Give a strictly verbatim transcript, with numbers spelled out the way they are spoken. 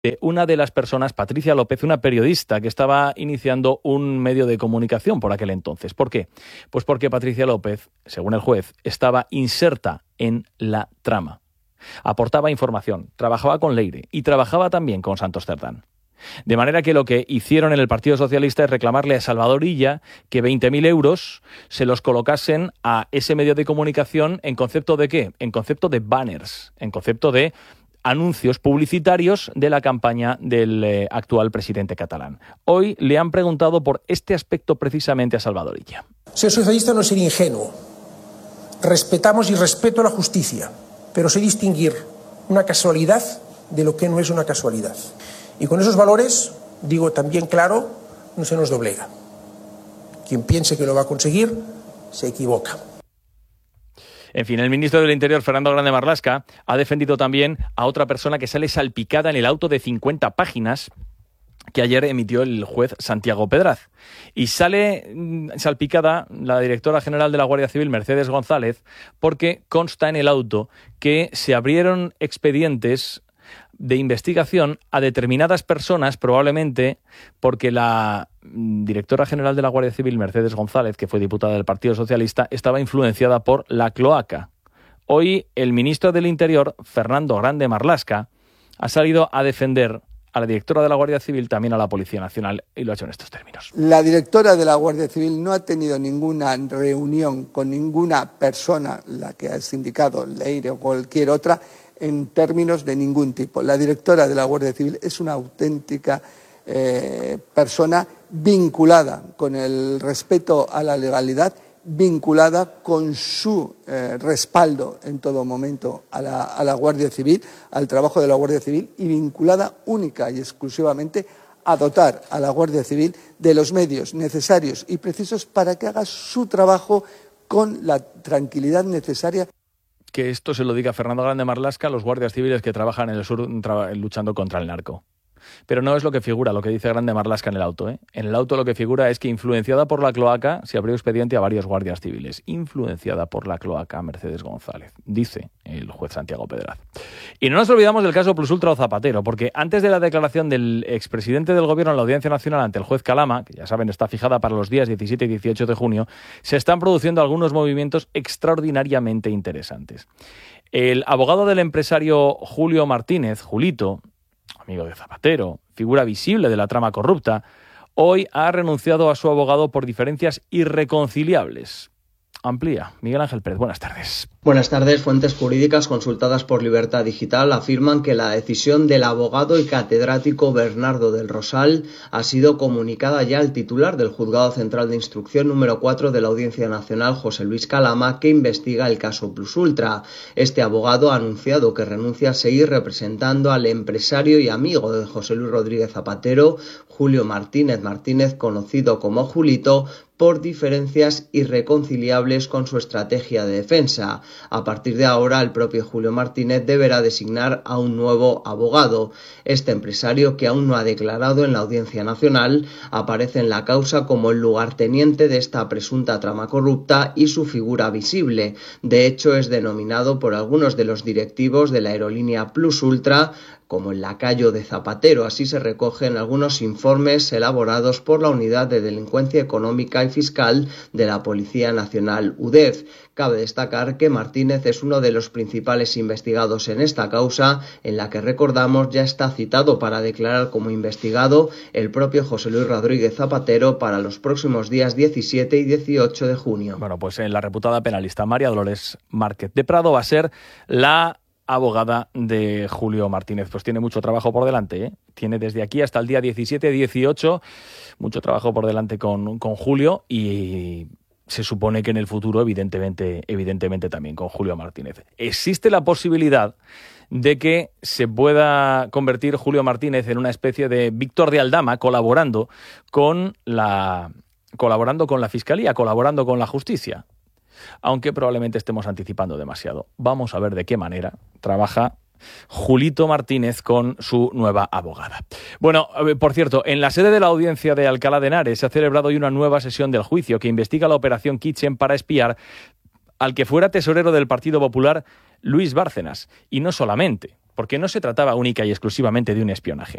una de las personas, Patricia López, una periodista que estaba iniciando un medio de comunicación por aquel entonces. ¿Por qué? Pues porque Patricia López, según el juez, estaba inserta en la trama. Aportaba información, trabajaba con Leire y trabajaba también con Santos Cerdán. De manera que lo que hicieron en el Partido Socialista es reclamarle a Salvador Illa que veinte mil euros se los colocasen a ese medio de comunicación en concepto de ¿qué? En concepto de banners, en concepto de anuncios publicitarios de la campaña del eh, actual presidente catalán. Hoy le han preguntado por este aspecto precisamente a Salvador Illa. Ser socialista no es ser ingenuo. Respetamos y respeto la justicia, pero sé distinguir una casualidad de lo que no es una casualidad. Y con esos valores, digo también claro, no se nos doblega. Quien piense que lo va a conseguir, se equivoca. En fin, el ministro del Interior, Fernando Grande Marlaska, ha defendido también a otra persona que sale salpicada en el auto de cincuenta páginas que ayer emitió el juez Santiago Pedraz. Y sale salpicada la directora general de la Guardia Civil, Mercedes González, porque consta en el auto que se abrieron expedientes de investigación a determinadas personas, probablemente porque la directora general de la Guardia Civil, Mercedes González, que fue diputada del Partido Socialista, estaba influenciada por la cloaca. Hoy el ministro del Interior, Fernando Grande Marlaska, ha salido a defender a la directora de la Guardia Civil, también a la Policía Nacional, y lo ha hecho en estos términos. La directora de la Guardia Civil no ha tenido ninguna reunión con ninguna persona, la que has indicado, Leire o cualquier otra, en términos de ningún tipo. La directora de la Guardia Civil es una auténtica eh, persona vinculada con el respeto a la legalidad, vinculada con su eh, respaldo en todo momento a la, a la Guardia Civil, al trabajo de la Guardia Civil, y vinculada única y exclusivamente a dotar a la Guardia Civil de los medios necesarios y precisos para que haga su trabajo con la tranquilidad necesaria. Que esto se lo diga Fernando Grande Marlaska a los guardias civiles que trabajan en el sur tra- luchando contra el narco. Pero no es lo que figura, lo que dice Grande Marlaska en el auto, ¿eh? En el auto lo que figura es que, influenciada por la cloaca, se abrió expediente a varios guardias civiles. Influenciada por la cloaca, Mercedes González, dice el juez Santiago Pedraz. Y no nos olvidamos del caso Plus Ultra o Zapatero, porque antes de la declaración del expresidente del gobierno en la Audiencia Nacional ante el juez Calama, que ya saben está fijada para los días diecisiete y dieciocho de junio, se están produciendo algunos movimientos extraordinariamente interesantes. El abogado del empresario Julio Martínez, Julito, amigo de Zapatero, figura visible de la trama corrupta, hoy ha renunciado a su abogado por diferencias irreconciliables. Amplía. Miguel Ángel Pérez, buenas tardes. Buenas tardes. Fuentes jurídicas consultadas por Libertad Digital afirman que la decisión del abogado y catedrático Bernardo del Rosal ha sido comunicada ya al titular del Juzgado Central de Instrucción número cuatro de la Audiencia Nacional, José Luis Calama, que investiga el caso Plus Ultra. Este abogado ha anunciado que renuncia a seguir representando al empresario y amigo de José Luis Rodríguez Zapatero, Julio Martínez Martínez, conocido como Julito, por diferencias irreconciliables con su estrategia de defensa. A partir de ahora, el propio Julio Martínez deberá designar a un nuevo abogado. Este empresario, que aún no ha declarado en la Audiencia Nacional, aparece en la causa como el lugarteniente de esta presunta trama corrupta y su figura visible. De hecho, es denominado por algunos de los directivos de la aerolínea Plus Ultra como el lacayo de Zapatero. Así se recogen algunos informes elaborados por la Unidad de Delincuencia Económica y Fiscal de la Policía Nacional U D E F. Cabe destacar que Martínez es uno de los principales investigados en esta causa, en la que, recordamos, ya está citado para declarar como investigado el propio José Luis Rodríguez Zapatero para los próximos días diecisiete y dieciocho de junio. Bueno, pues en la reputada penalista María Dolores Márquez de Prado va a ser la abogada de Julio Martínez. Pues tiene mucho trabajo por delante, ¿eh? Tiene desde aquí hasta el día diecisiete dieciocho mucho trabajo por delante con, con Julio, y se supone que en el futuro, evidentemente, evidentemente también con Julio Martínez. Existe la posibilidad de que se pueda convertir Julio Martínez en una especie de Víctor de Aldama, colaborando con la, colaborando con la Fiscalía, colaborando con la Justicia. Aunque probablemente estemos anticipando demasiado. Vamos a ver de qué manera trabaja Julito Martínez con su nueva abogada. Bueno, por cierto, en la sede de la audiencia de Alcalá de Henares se ha celebrado hoy una nueva sesión del juicio que investiga la operación Kitchen para espiar al que fuera tesorero del Partido Popular, Luis Bárcenas. Y no solamente. porque no se trataba única y exclusivamente de un espionaje.